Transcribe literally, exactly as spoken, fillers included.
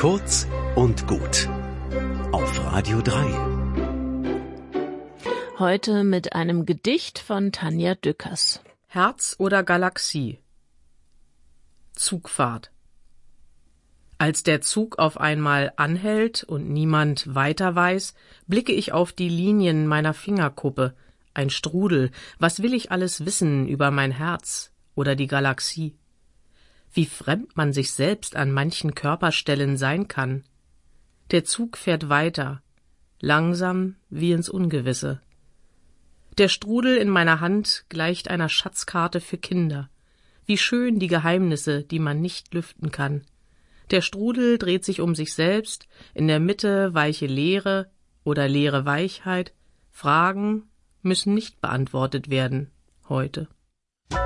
Kurz und gut auf Radio drei. Heute mit einem Gedicht von Tanja Dückers. Herz oder Galaxie? Zugfahrt. Als der Zug auf einmal anhält und niemand weiter weiß, blicke ich auf die Linien meiner Fingerkuppe. Ein Strudel, was will ich alles wissen über mein Herz oder die Galaxie? Wie fremd man sich selbst an manchen Körperstellen sein kann. Der Zug fährt weiter, langsam wie ins Ungewisse. Der Strudel in meiner Hand gleicht einer Schatzkarte für Kinder. Wie schön die Geheimnisse, die man nicht lüften kann. Der Strudel dreht sich um sich selbst, in der Mitte weiche Leere oder leere Weichheit. Fragen müssen nicht beantwortet werden heute.